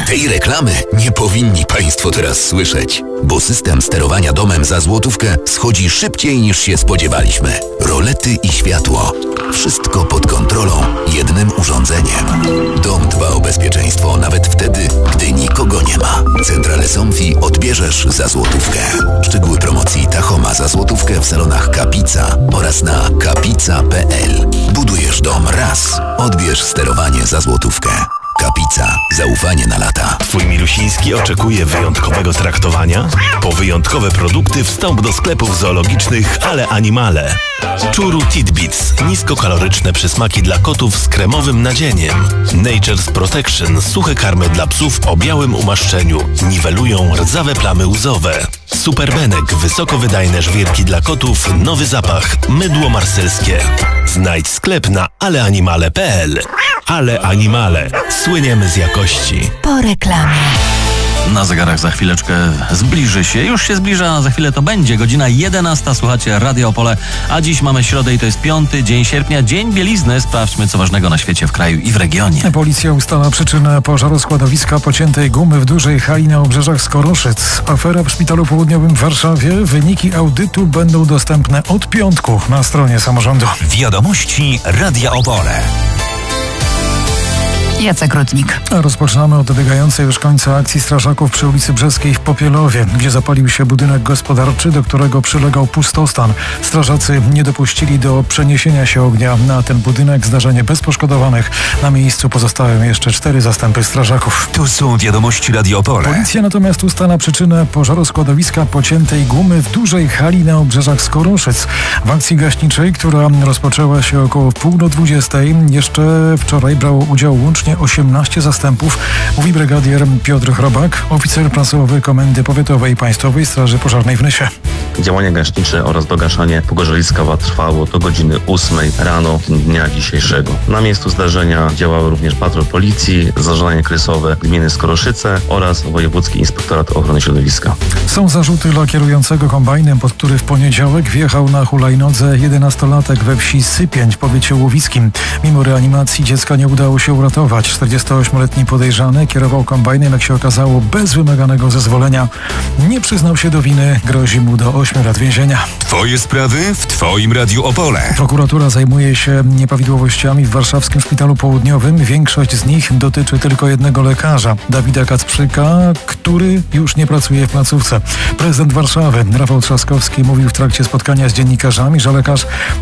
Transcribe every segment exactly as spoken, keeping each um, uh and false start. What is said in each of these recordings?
Tej reklamy nie powinni Państwo teraz słyszeć, bo system sterowania domem za złotówkę schodzi szybciej niż się spodziewaliśmy. Rolety i światło. Wszystko pod kontrolą jednym urządzeniem. Dom dba o bezpieczeństwo nawet wtedy, gdy nikogo nie ma. Centrale Somfy odbierzesz za złotówkę. Szczegóły promocji Tachoma za złotówkę w salonach Kapica oraz na kapica kropka p l. Budujesz dom raz. Odbierz sterowanie za złotówkę. Kapica. Zaufanie na lata. Twój Milusiński oczekuje wyjątkowego traktowania? Po wyjątkowe produkty wstąp do sklepów zoologicznych Ale Animale. Churu Tidbits. Niskokaloryczne przysmaki dla kotów z kremowym nadzieniem. Nature's Protection. Suche karmy dla psów o białym umaszczeniu. Niwelują rdzawe plamy łzowe. Superbenek. Wysokowydajne żwirki dla kotów. Nowy zapach. Mydło marsylskie. Znajdź sklep na ale animale kropka p l. Ale Animale. Słyniemy z jakości. Po reklamie. Na zegarach za chwileczkę zbliży się, już się zbliża, a za chwilę to będzie godzina jedenasta. Słuchacie Radio Opole, a dziś mamy środę i to jest piąty dzień sierpnia, dzień bielizny. Sprawdźmy, co ważnego na świecie, w kraju i w regionie. Policja ustala przyczynę pożaru składowiska pociętej gumy w dużej hali na obrzeżach Skoroszyc. Afera w Szpitalu Południowym w Warszawie. Wyniki audytu będą dostępne od piątku na stronie samorządu. Wiadomości Radia Opole. Jacek Rudnik. Rozpoczynamy od dobiegającej już końca akcji strażaków przy ulicy Brzeskiej w Popielowie, gdzie zapalił się budynek gospodarczy, do którego przylegał pustostan. Strażacy nie dopuścili do przeniesienia się ognia na ten budynek. Zdarzenie bez poszkodowanych. Na miejscu pozostają jeszcze cztery zastępy strażaków. Tu są wiadomości Radio Opole. Policja natomiast ustala przyczynę pożaru składowiska pociętej gumy w dużej hali na obrzeżach Skoroszyc. W akcji gaśniczej, która rozpoczęła się około pół do dwudziestej, jeszcze wczoraj brało udział łącznie osiemnaście zastępów, mówi brygadier Piotr Chrobak, oficer prasowy Komendy Powiatowej Państwowej Straży Pożarnej w Nysie. Działania gaśnicze oraz dogaszanie pogorzeliska trwało do godziny ósmej rano dnia dzisiejszego. Na miejscu zdarzenia działały również patrol policji, zarządzanie kryzysowe gminy Skoroszyce oraz Wojewódzki Inspektorat Ochrony Środowiska. Są zarzuty dla kierującego kombajnem, pod który w poniedziałek wjechał na hulajnodze jedenastolatek we wsi Sypień w powiecie łowickim. Mimo reanimacji dziecka nie udało się uratować. czterdziestoośmioletni podejrzany kierował kombajnem, jak się okazało, bez wymaganego zezwolenia. Nie przyznał się do winy, grozi mu do ośmiu lat więzienia. Twoje sprawy w Twoim Radiu Opole. Prokuratura zajmuje się nieprawidłowościami w warszawskim Szpitalu Południowym. Większość z nich dotyczy tylko jednego lekarza, Dawida Kacprzyka, który już nie pracuje w placówce. Prezydent Warszawy, Rafał Trzaskowski, mówił w trakcie spotkania z dziennikarzami, że lekarz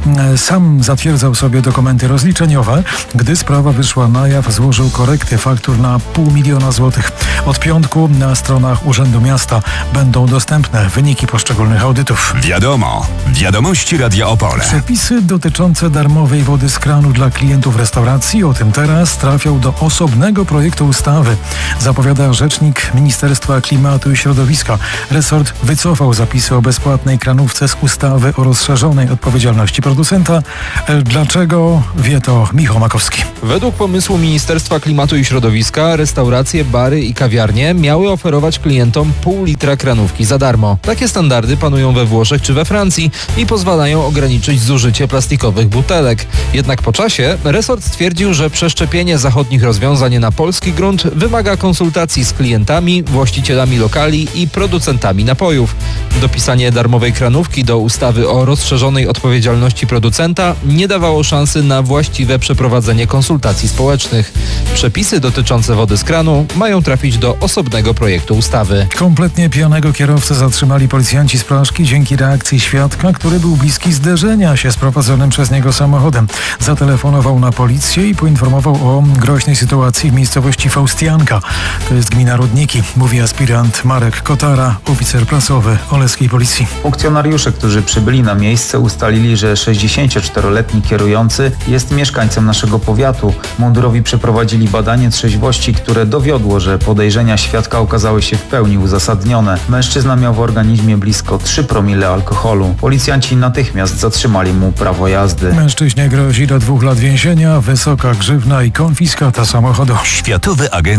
sam zatwierdzał sobie dokumenty rozliczeniowe. Gdy sprawa wyszła na jaw, złożył korekty faktur na pół miliona złotych. Od piątku na stronach Urzędu Miasta będą dostępne wyniki poszczególnych audytów. Wiadomo. Wiadomości Radia Opole. Przepisy dotyczące darmowej wody z kranu dla klientów restauracji, o tym teraz, trafią do osobnego projektu ustawy. Zapowiada rzecznik Ministerstwa Klimatu i Środowiska. Resort wycofał zapisy o bezpłatnej kranówce z ustawy o rozszerzonej odpowiedzialności producenta. Dlaczego? Wie to Michał Makowski. Według pomysłu Ministerstwa Klimatu i Środowiska restauracje, bary i kawiarnie miały oferować klientom pół litra kranówki za darmo. Takie standardy panują we Włoszech czy we Francji i pozwalają ograniczyć zużycie plastikowych butelek. Jednak po czasie resort stwierdził, że przeszczepienie zachodnich rozwiązań na polski grunt wymaga konsultacji z klientami, właścicielami lokali i producentami napojów. Dopisanie darmowej kranówki do ustawy o rozszerzonej odpowiedzialności producenta nie dawało szansy na właściwe przeprowadzenie konsultacji społecznych. Przepisy dotyczące wody z kranu mają trafić do osobnego projektu ustawy. Kompletnie pijanego kierowcę zatrzymali policjanci z Praszki dzięki reakcji świadka, który był bliski zderzenia się z prowadzonym przez niego samochodem. Zatelefonował na policję i poinformował o groźnej sytuacji w miejscowości Faustianka. To jest gmina Rudniki, mówi aspirant Marek Kotara, oficer prasowy Oleskiej Policji. Funkcjonariusze, którzy przybyli na miejsce, ustalili, że sześćdziesięcioczteroletni kierujący jest mieszkańcem naszego powiatu. Mundurowi przeprowadzili badanie trzeźwości, które dowiodło, że podejrzenia świadka okazały się w pełni uzasadnione. Mężczyzna miał w organizmie blisko trzy promile alkoholu. Policjanci natychmiast zatrzymali mu prawo jazdy. Mężczyźnie grozi do dwóch lat więzienia, wysoka grzywna i konfiskata samochodu. Światowe agencje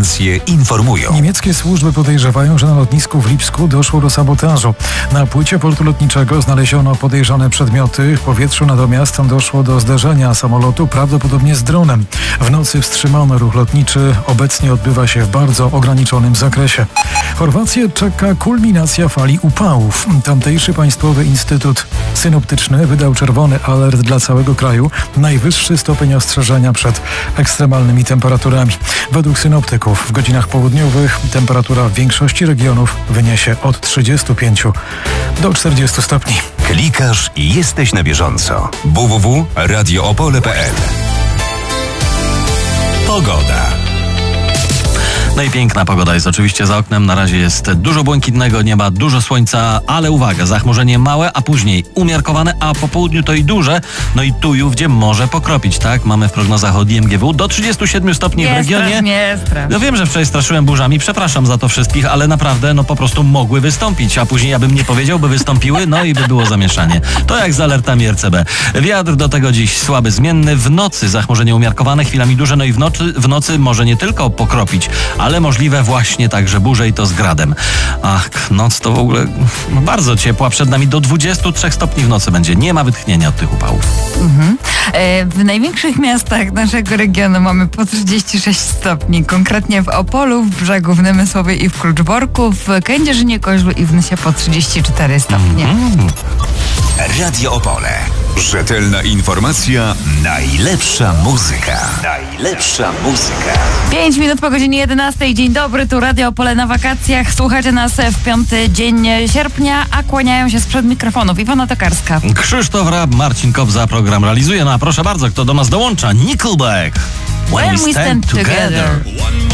informują. Niemieckie służby podejrzewają, że na lotnisku w Lipsku doszło do sabotażu. Na płycie portu lotniczego znaleziono podejrzane przedmioty. W powietrzu natomiast doszło do zderzenia samolotu, prawdopodobnie z dronem. W nocy wstrzymano ruch lotniczy. Obecnie odbywa się w bardzo ograniczonym zakresie. Chorwację czeka kulminacja fali upałów. Tamtejszy Państwowy Instytut Synoptyczny wydał czerwony alert dla całego kraju. Najwyższy stopień ostrzeżenia przed ekstremalnymi temperaturami. Według synoptyków w godzinach południowych temperatura w większości regionów wyniesie od trzydziestu pięciu do czterdziestu stopni. Klikasz i jesteś na bieżąco. w w w kropka radio opole kropka p l. Pogoda. No i piękna pogoda jest oczywiście za oknem. Na razie jest dużo błękitnego nieba, dużo słońca, ale uwaga, zachmurzenie małe, a później umiarkowane, a po południu to i duże. No i tujów, gdzie może pokropić, tak? Mamy w prognozach od I M G W do trzydziestu siedmiu stopni nie w regionie. Strasz, nie strasz. No wiem, że wczoraj straszyłem burzami, przepraszam za to wszystkich, ale naprawdę no po prostu mogły wystąpić, a później ja bym nie powiedział, by wystąpiły, no i by było zamieszanie. To jak z alertami R C B. Wiatr do tego dziś słaby, zmienny, w nocy zachmurzenie umiarkowane, chwilami duże, no i w nocy, w nocy może nie tylko pokropić, ale możliwe właśnie także burze i to z gradem. Ach, noc to w ogóle no, bardzo ciepła, przed nami do dwudziestu trzech stopni w nocy będzie. Nie ma wytchnienia od tych upałów. Mhm. E, w największych miastach naszego regionu mamy po trzydzieści sześć stopni. Konkretnie w Opolu, w Brzegu, w Nemysłowie i w Kluczborku, w Kędzierzynie, Koźlu i w Nysie po trzydzieści cztery stopnie. Mm. Radio Opole. Rzetelna informacja, najlepsza muzyka. Najlepsza muzyka. Pięć minut po godzinie jedenastej. Dzień dobry, tu Radio Opole na wakacjach. Słuchacie nas w piąty dzień sierpnia, a kłaniają się sprzed mikrofonów Iwona Tokarska. Krzysztof Rab, Marcin Kobza program realizuje. No a proszę bardzo, kto do nas dołącza? Nickelback. When we stand together.